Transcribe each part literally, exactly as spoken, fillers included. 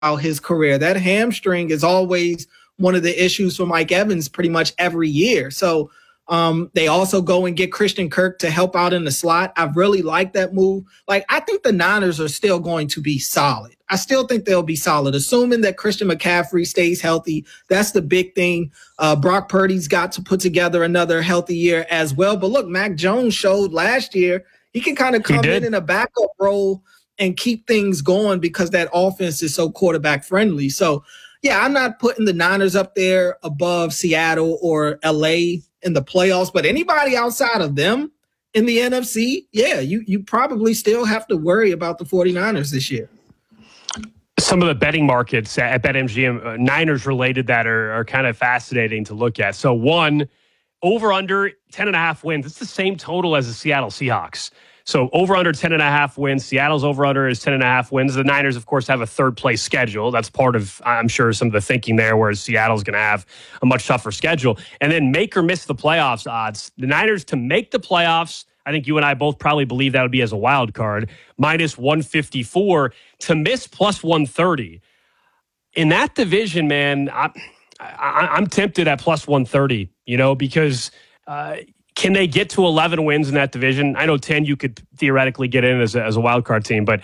his career. That hamstring is always one of the issues for Mike Evans pretty much every year. So um, they also go and get Christian Kirk to help out in the slot. I really like that move. Like, I think the Niners are still going to be solid. I still think they'll be solid, assuming that Christian McCaffrey stays healthy. That's the big thing. Uh, Brock Purdy's got to put together another healthy year as well. But look, Mac Jones showed last year he can kind of come in in a backup role and keep things going because that offense is so quarterback friendly. So, yeah, I'm not putting the Niners up there above Seattle or L A in the playoffs, but anybody outside of them in the N F C, yeah, you you probably still have to worry about the 49ers this year. Some of the betting markets at BetMGM, uh, Niners related that are, are kind of fascinating to look at. So one, over under ten and a half wins. It's the same total as the Seattle Seahawks. So over under ten and a half wins. Seattle's over under is ten and a half wins. The Niners, of course, have a third place schedule. That's part of, I'm sure, some of the thinking there, whereas Seattle's going to have a much tougher schedule. And then make or miss the playoffs odds. The Niners to make the playoffs, I think you and I both probably believe that would be as a wild card, minus one fifty-four. To miss, plus one thirty. In that division, man, I, I, I'm tempted at plus one thirty, you know, because uh, can they get to eleven wins in that division? I know ten you could theoretically get in as a, as a wild card team, but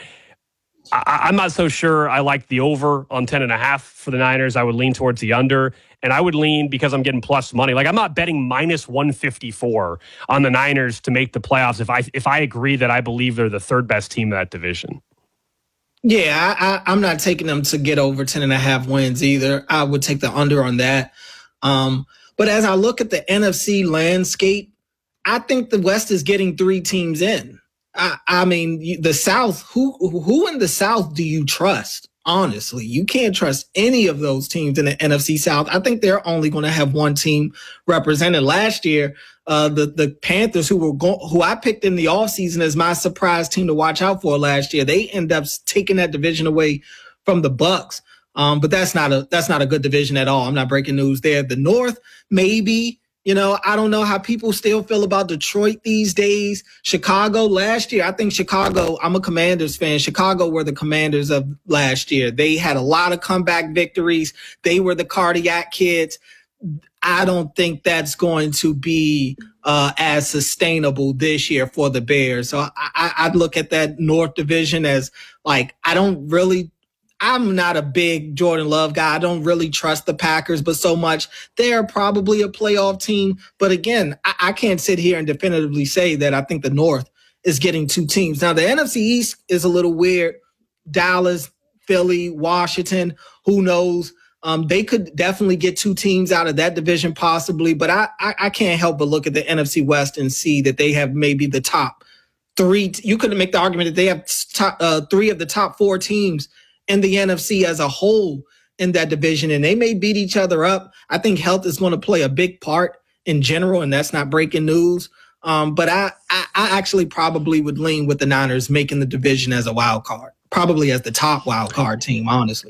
I, I'm not so sure I like the over on ten and a half for the Niners. I would lean towards the under, and I would lean because I'm getting plus money. Like, I'm not betting minus one fifty-four on the Niners to make the playoffs if I if I agree that I believe they're the third best team in that division. Yeah, I, I, I'm not taking them to get over ten and a half wins either. I would take the under on that. Um, but as I look at the N F C landscape, I think the West is getting three teams in. I, I mean, the South, who who in the South do you trust? Honestly, you can't trust any of those teams in the N F C South. I think they're only going to have one team represented. Last year, uh, the, the Panthers, who were go- who I picked in the offseason as my surprise team to watch out for last year, they end up taking that division away from the Bucks. Um, but that's not a that's not a good division at all. I'm not breaking news there. The North, maybe. You know, I don't know how people still feel about Detroit these days. Chicago last year, I think Chicago, I'm a Commanders fan. Chicago were the Commanders of last year. They had a lot of comeback victories. They were the cardiac kids. I don't think that's going to be uh, as sustainable this year for the Bears. So I, I, I'd look at that North division as like, I don't really I'm not a big Jordan Love guy. I don't really trust the Packers, but so much. They're probably a playoff team. But again, I, I can't sit here and definitively say that I think the North is getting two teams. Now, the N F C East is a little weird. Dallas, Philly, Washington, who knows? Um, they could definitely get two teams out of that division possibly. But I, I, I can't help but look at the N F C West and see that they have maybe the top three. You could make the argument that they have top, uh, three of the top four teams in the N F C as a whole in that division, and they may beat each other up. I think health is going to play a big part in general, and that's not breaking news. Um, but I, I, I actually probably would lean with the Niners making the division as a wild card, probably as the top wild card team, honestly.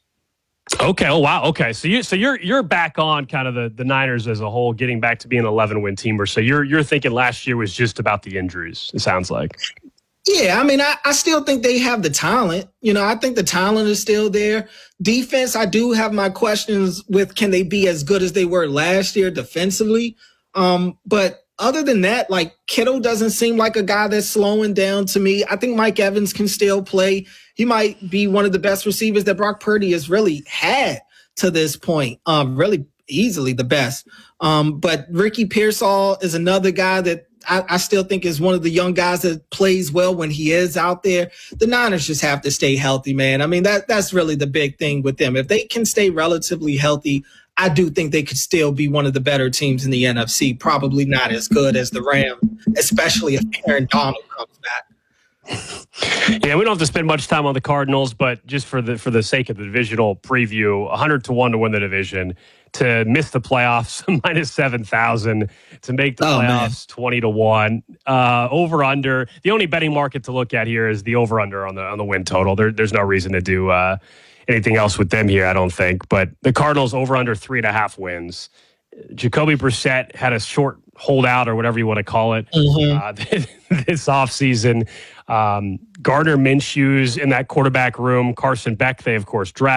Okay. Oh, wow. Okay. So you so you're you're back on kind of the, the Niners as a whole, getting back to being an eleven win team, or so you're you're thinking last year was just about the injuries. It sounds like. Yeah, I mean, I, I still think they have the talent. You know, I think the talent is still there. Defense, I do have my questions with, can they be as good as they were last year defensively? Um, but other than that, like, Kittle doesn't seem like a guy that's slowing down to me. I think Mike Evans can still play. He might be one of the best receivers that Brock Purdy has really had to this point. Um, really easily the best. Um, but Ricky Pearsall is another guy that I, I still think is one of the young guys that plays well when he is out there. The Niners just have to stay healthy, man. I mean, that that's really the big thing with them. If they can stay relatively healthy, I do think they could still be one of the better teams in the N F C. Probably not as good as the Rams, especially if Aaron Donald comes back. Yeah, we don't have to spend much time on the Cardinals, but just for the for the sake of the divisional preview, one hundred to one to win the division, to miss the playoffs, minus seven thousand, to make the oh, playoffs, man. twenty to one. Uh, over under. The only betting market to look at here is the over under on the on the win total. There, there's no reason to do uh, anything else with them here, I don't think. But the Cardinals over under three and a half wins. Jacoby Brissett had a short holdout or whatever you want to call it Mhm. uh, this offseason. Um, Gardner Minshew's in that quarterback room. Carson Beck, they, of course, draft.